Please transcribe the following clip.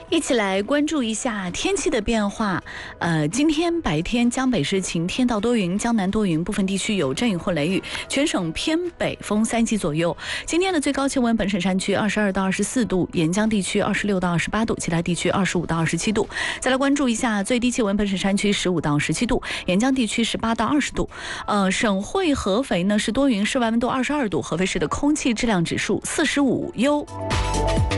一起来关注一下天气的变化。今天白天江北是晴天到多云，江南多云，部分地区有阵雨或雷雨，全省偏北风3级左右。今天的最高气温，本省山区22到24度，沿江地区26到28度，其他地区25到27度。再来关注一下最低气温，本省山区15到17度，沿江地区18到20度。省会合肥呢是多云，室外温度22度，合肥市的空气质量指数45优。